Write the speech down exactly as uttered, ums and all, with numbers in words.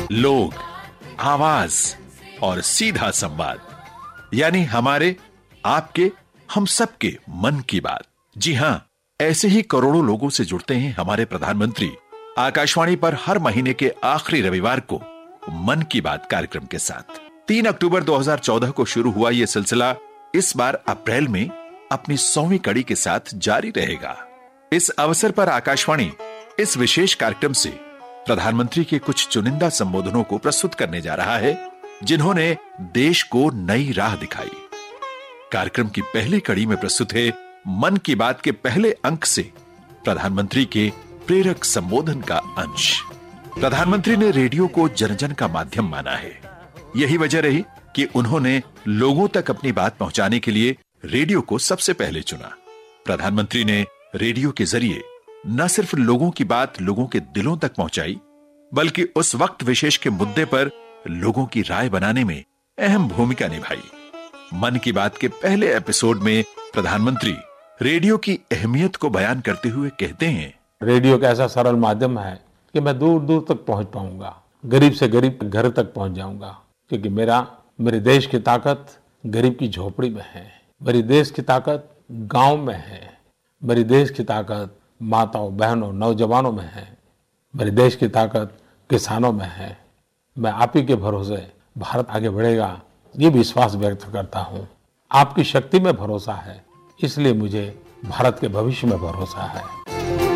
लोग, आवाज और सीधा संवाद, यानी हमारे, आपके, हम सबके मन की बात। जी हां, ऐसे ही करोड़ों लोगों से जुड़ते हैं हमारे प्रधानमंत्री आकाशवाणी पर हर महीने के आखिरी रविवार को मन की बात कार्यक्रम के साथ। तीन अक्टूबर दो हज़ार चौदह को शुरू हुआ यह सिलसिला इस बार अप्रैल में अपनी सौवीं कड़ी के साथ जारी रहेगा। इस अवसर पर आकाशवाणी इस विशेष कार्यक्रम से प्रधानमंत्री के कुछ चुनिंदा संबोधनों को प्रस्तुत करने जा रहा है, जिन्होंने देश को नई राह दिखाई। कार्यक्रम की पहली कड़ी में प्रस्तुत है मन की बात के पहले अंक से प्रधानमंत्री के प्रेरक संबोधन का अंश। प्रधानमंत्री ने रेडियो को जन जन का माध्यम माना है। यही वजह रही कि उन्होंने लोगों तक अपनी बात पहुंचाने के लिए रेडियो को सबसे पहले चुना। प्रधानमंत्री ने रेडियो के जरिए न सिर्फ लोगों की बात लोगों के दिलों तक पहुंचाई, बल्कि उस वक्त विशेष के मुद्दे पर लोगों की राय बनाने में अहम भूमिका निभाई। मन की बात के पहले एपिसोड में प्रधानमंत्री रेडियो की अहमियत को बयान करते हुए कहते हैं, रेडियो एक ऐसा सरल माध्यम है कि मैं दूर दूर तक पहुंच पाऊंगा, गरीब से गरीब घर तक पहुंच जाऊंगा, क्योंकि मेरा मेरे देश की ताकत गरीब की झोपड़ी में है, मेरी देश की ताकत गांव में है, मेरी देश की ताकत माताओं, बहनों, नौजवानों में है, मेरे देश की ताकत किसानों में है। मैं आप ही के भरोसे भारत आगे बढ़ेगा, ये विश्वास व्यक्त करता हूं। आपकी शक्ति में भरोसा है, इसलिए मुझे भारत के भविष्य में भरोसा है।